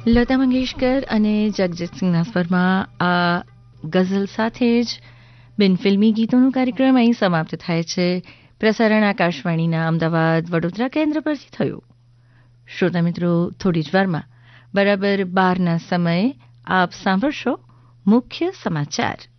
લતા મંગેશકર અને જગજીતસિંહના સ્વરમાં આ ગઝલ સાથે જ બિનફિલ્મી ગીતોનો કાર્યક્રમ અહીં સમાપ્ત થાય છે. પ્રસારણ આકાશવાણીના અમદાવાદ વડોદરા કેન્દ્ર પરથી થયું. શ્રોતા મિત્રો, થોડી જ વારમાં બરાબર 12ના સમયે આપ સાંભળશો મુખ્ય સમાચાર.